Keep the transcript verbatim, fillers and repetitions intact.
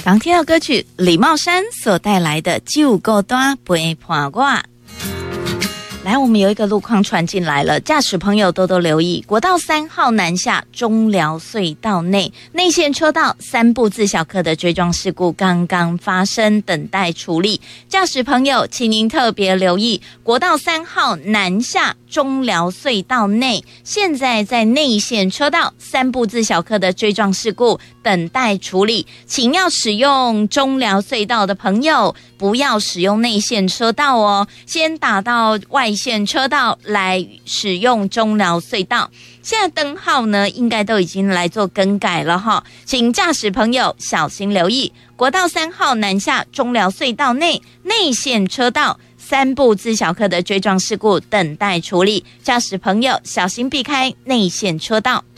刚听到歌曲李茂山所带来的就够大陪伴我。来，我们有一个路况传进来了，驾驶朋友多多留意，国道三号南下中寮隧道内内线车道三部自小客的追撞事故刚刚发生，等待处理。驾驶朋友请您特别留意，国道三号南下中寮隧道内现在在内线车道三部自小客的追撞事故等待处理，请要使用中寮隧道的朋友不要使用内线车道哦，先打到外线车道来使用中寮隧道。现在灯号呢应该都已经来做更改了哈，请驾驶朋友小心留意，国道三号南下中寮隧道内内线车道三部自小客的追撞事故等待处理，驾驶朋友小心避开内线车道。